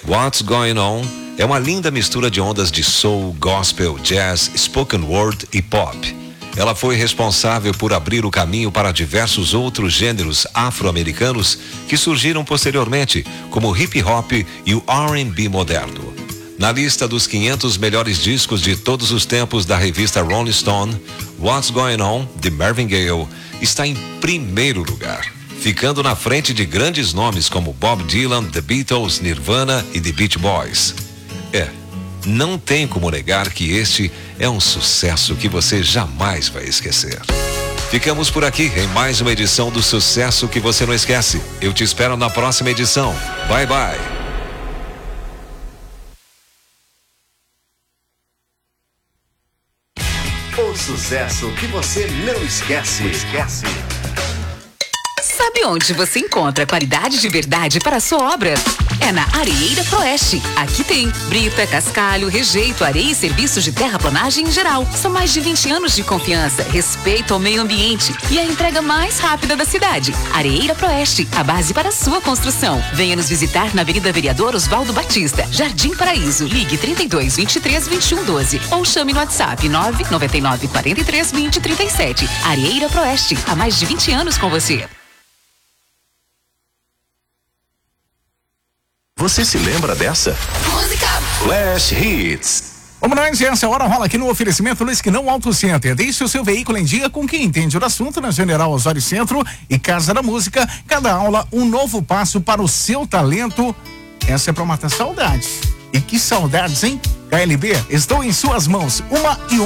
What's Going On é uma linda mistura de ondas de soul, gospel, jazz, spoken word e pop. Ela foi responsável por abrir o caminho para diversos outros gêneros afro-americanos que surgiram posteriormente, como o hip hop e o R&B moderno. Na lista dos 500 melhores discos de todos os tempos da revista Rolling Stone, What's Going On, de Marvin Gaye, está em primeiro lugar, ficando na frente de grandes nomes como Bob Dylan, The Beatles, Nirvana e The Beach Boys. Não tem como negar que este é um sucesso que você jamais vai esquecer. Ficamos por aqui em mais uma edição do Sucesso que Você Não Esquece. Eu te espero na próxima edição. Bye, bye. O sucesso que você não esquece. Sabe onde você encontra qualidade de verdade para a sua obra? É na Areeira Proeste. Aqui tem brita, cascalho, rejeito, areia e serviços de terraplanagem em geral. São mais de 20 anos de confiança, respeito ao meio ambiente e a entrega mais rápida da cidade. Areeira Proeste, a base para a sua construção. Venha nos visitar na Avenida Vereador Osvaldo Batista, Jardim Paraíso. Ligue 32 23 21 12 ou chame no WhatsApp 999 43 20 37. Areeira Proeste, há mais de 20 anos com você. Você se lembra dessa? Música Flash Hits. Vamos nós, essa hora rola aqui no oferecimento Luiz Quinão Auto Center. Deixe o seu veículo em dia com quem entende do assunto na General Osório Centro e Casa da Música. Cada aula, um novo passo para o seu talento. Essa é pra matar saudades. E que saudades, hein? KLB, estou em suas mãos. Uma e